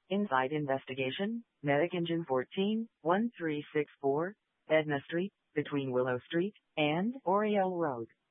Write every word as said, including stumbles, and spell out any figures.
Inside investigation, Medic Engine fourteen, one three six four, Edna Street, between Willow Street and Oriole Road.